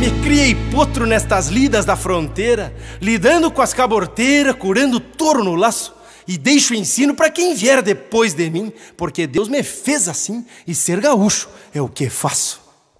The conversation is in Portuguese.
Me criei potro nestas lidas da fronteira, lidando com as caborteiras, curando touro no laço. E deixo o ensino para quem vier depois de mim, porque Deus me fez assim, e ser gaúcho é o que faço.